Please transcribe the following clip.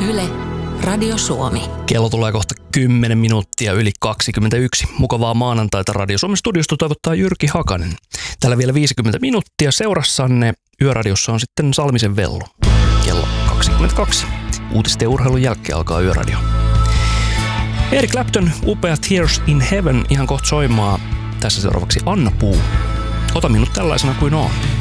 Yle, Radio Suomi. Kello tulee kohta 10 minuuttia yli 21. Mukavaa maanantaita Radio Suomen studiosta toivottaa Jyrki Hakanen. Täällä vielä 50 minuuttia seurassanne. Yöradiossa on sitten Salmisen Vellu. Kello 22. Uutisten urheilun jälkeen alkaa Yöradio. Eric Clapton, upea Tears in Heaven ihan kohta soimaa. Tässä seuraavaksi Anna Puu. Ota minut tällaisena kuin oon.